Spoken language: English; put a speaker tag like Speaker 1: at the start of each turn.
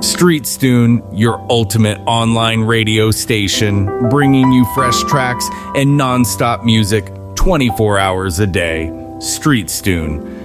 Speaker 1: Street Stune, your ultimate online radio station, bringing you fresh tracks and non-stop music 24 hours a day. Street Stune.